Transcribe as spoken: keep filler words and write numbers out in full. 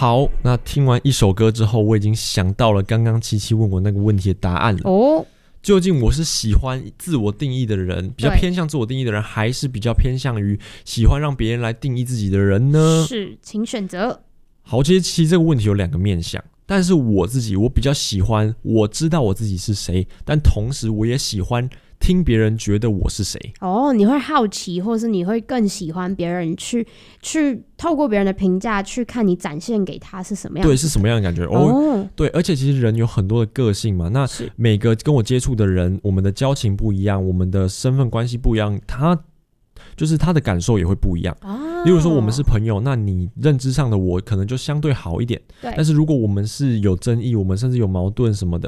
好，那听完一首歌之后，我已经想到了刚刚七七问我那个问题的答案了。 哦， 究竟我是喜欢自我定义的人，比较偏向自我定义的人，还是比较偏向于喜欢让别人来定义自己的人呢？ 是，请选择。 好，其实其实这个问题有两个面向，但是我自己我比较喜欢，我知道我自己是谁，但同时我也喜欢听别人觉得我是谁。 哦，你会好奇，或是你会更喜欢别人去去透过别人的评价去看你展现给他是什么样的， 对，是什么样的感觉？哦，哦对，而且其实人有很多的个性嘛，那每个跟我接触的人，我们的交情不一样，我们的身份关系不一样，他就是他的感受也会不一样。哦，例如说我们是朋友，那你认知上的我可能就相对好一点，但是如果我们是有争议，我们甚至有矛盾什么的，